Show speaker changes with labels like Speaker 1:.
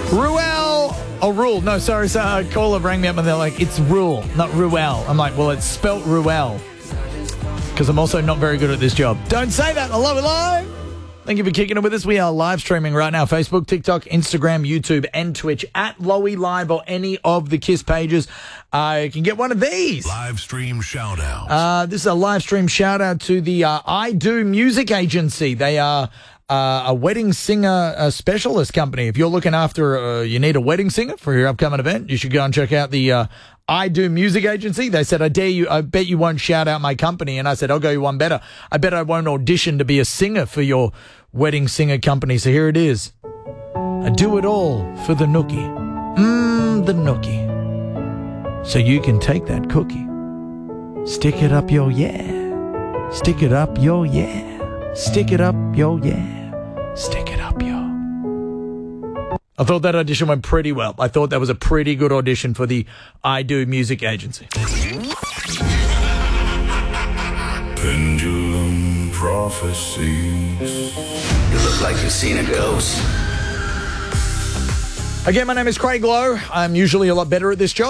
Speaker 1: Ruel. Oh, Rule. No, sorry. So a caller rang me up and they're like, it's Rule, not Ruel. I'm like, well, it's spelt Ruel. Because I'm also not very good at this job. Don't say that. I love it live. Thank you for kicking it with us. We are live streaming right now. Facebook, TikTok, Instagram, YouTube, and Twitch at Lowy Live or any of the KISS pages. You can get one of these.
Speaker 2: Live stream shout out.
Speaker 1: This is a live stream shout out to the I Do Music Agency. They are a wedding singer specialist company. If you're looking after, you need a wedding singer for your upcoming event, you should go and check out the I Do Music Agency. They said, I bet you won't shout out my company. And I said, I'll go you one better. I bet I won't audition to be a singer for your wedding singer company. So here it is. I do it all for the nookie. The nookie. So you can take that cookie. Stick it up your yeah. Stick it up your yeah. Stick it up your yeah. Stick it up your. I thought that audition went pretty well. I thought that was a pretty good audition for the I Do Music Agency.
Speaker 2: Pendulum prophecies.
Speaker 3: You look like you've seen a ghost.
Speaker 1: Again, my name is Craig Lowe. I'm usually a lot better at this job.